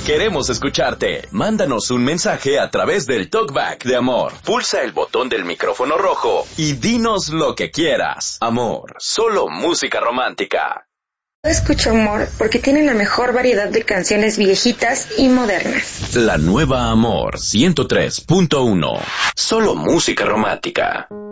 Queremos escucharte. Mándanos un mensaje a través del Talkback de Amor. Pulsa el botón del micrófono rojo y dinos lo que quieras. Amor, solo música romántica. Escucho Amor porque tiene la mejor variedad de canciones viejitas y modernas. La nueva Amor 103.1. Solo música romántica.